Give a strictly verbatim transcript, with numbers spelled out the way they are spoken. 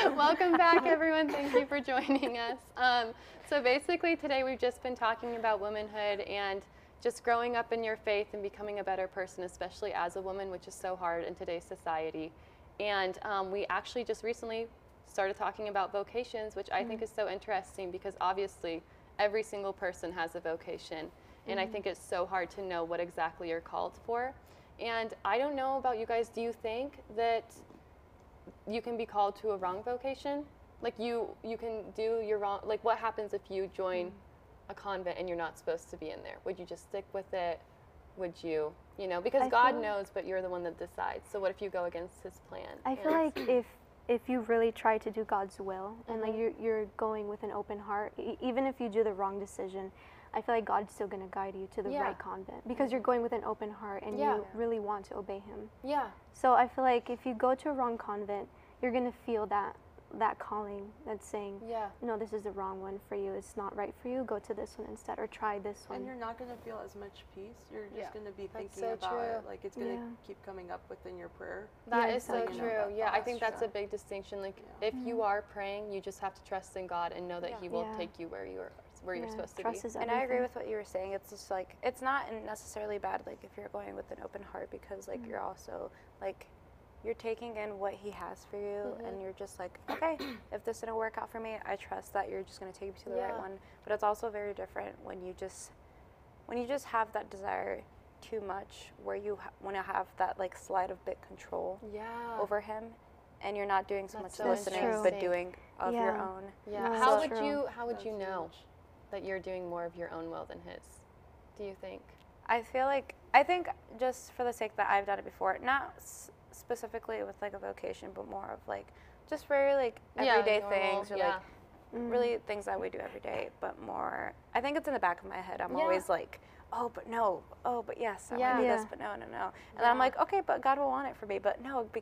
Welcome back, everyone. Thank you for joining us. Um, so basically today we've just been talking about womanhood and just growing up in your faith and becoming a better person, especially as a woman, which is so hard in today's society. And um, we actually just recently started talking about vocations, which I mm-hmm. think is so interesting because obviously every single person has a vocation. And mm-hmm. I think it's so hard to know what exactly you're called for. And I don't know about you guys, do you think that you can be called to a wrong vocation? Like you, you can do your wrong, like what happens if you join mm. a convent and you're not supposed to be in there? Would you just stick with it? Would you, you know, because I God knows, but you're the one that decides. So what if you go against his plan? I feel like if if you really try to do God's will mm-hmm. and like you're, you're going with an open heart, e- even if you do the wrong decision, I feel like God's still going to guide you to the yeah. right convent because mm-hmm. you're going with an open heart and yeah. you really want to obey him. Yeah. So I feel like if you go to a wrong convent, you're going to feel that that calling that's saying, yeah. no, this is the wrong one for you. It's not right for you. Go to this one instead or try this one. And you're not going to feel as much peace. You're just yeah. going to be that's thinking so about true. it. Like it's going to yeah. keep coming up within your prayer. That yeah, is so exactly. true. Yeah, I think that's true. a big distinction. Like yeah. if mm-hmm. you are praying, you just have to trust in God and know that yeah. he will yeah. take you where you are. Where yeah, you're supposed to trust be. Is and I agree with what you were saying. It's just like, it's not necessarily bad, like if you're going with an open heart because like mm-hmm. you're also like, you're taking in what he has for you mm-hmm. and you're just like, okay, if this didn't work out for me, I trust that you're just going to take me to the yeah. right one. But it's also very different when you just, when you just have that desire too much where you ha- want to have that like slight of bit control yeah. over him. And you're not doing so That's much so listening, true. but doing of yeah. your own. Yeah. No, how that's would true. you How would That's you know huge. that you're doing more of your own will than his? Do you think? I feel like I think just for the sake that I've done it before, not s- specifically with like a vocation, but more of like just very like everyday yeah, normal, things or yeah. like mm. really things that we do every day. But more, I think it's in the back of my head. I'm yeah. always like, oh, but no, oh, but yes, I Yeah. want to do Yeah. this, but no, no, no. And Yeah. then I'm like, okay, but God will want it for me, but no, because